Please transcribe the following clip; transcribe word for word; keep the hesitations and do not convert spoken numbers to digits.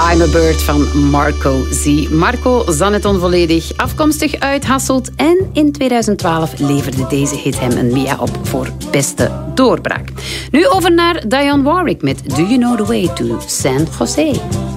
I'm a Bird van Marco Z. Marco zang het onvolledig, afkomstig uit Hasselt. En in tweeduizend twaalf leverde deze hit hem een Mia op voor beste doorbraak. Nu over naar Dionne Warwick met Do You Know The Way to San Jose.